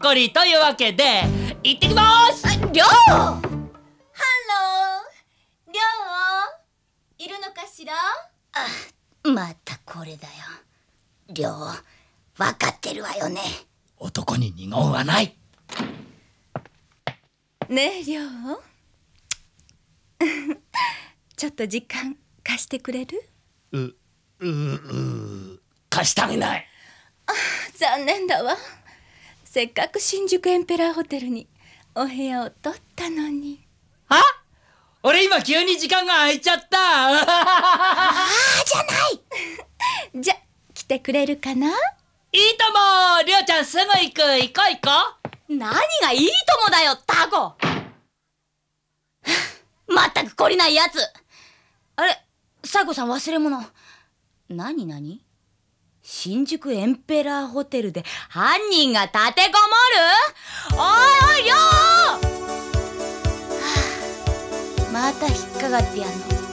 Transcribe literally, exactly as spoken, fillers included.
こりというわけで行ってきます。 りょう、ハロー、りょういるのかしら。 あ、またこれだよ。りょう、わかってるわよね。 男に二言はない。 ねえりょうちょっと時間貸してくれる？ う、う、う、貸してあげない。 あ、残念だわ。せっかく新宿エンペラーホテルにお部屋を取ったのに。 は？俺今急に時間が空いちゃった。ああじゃないじゃ、来てくれるかな？ いいとも。りょうちゃんすぐ行く。行こう行こ何がいいともだよ、タコ。 まったく懲りないやつ。あれ、サコさん忘れ物。なになに？新宿エンペラーホテルで犯人が立てこもる？おいおい、りょう！はあ、また引っかかってやんの。